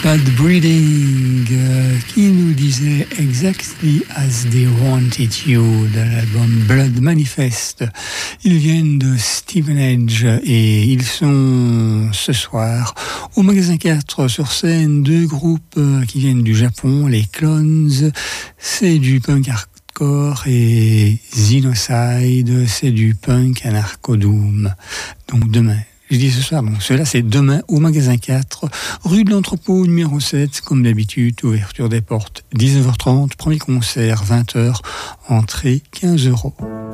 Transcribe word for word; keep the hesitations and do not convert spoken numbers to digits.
Bad Breeding euh, qui nous disait Exactly as They Wanted You de l'album Blood Manifest. Ils viennent de Steven Edge et ils sont ce soir au magasin quatre sur scène, deux groupes qui viennent du Japon, les Clones, c'est du punk hardcore, et Xenocide, c'est du punk anarcho-doom. Donc demain, je dis ce soir, bon, cela c'est demain au magasin quatre, rue de l'Entrepôt numéro sept, comme d'habitude, ouverture des portes dix-neuf heures trente, premier concert vingt heures, entrée quinze euros.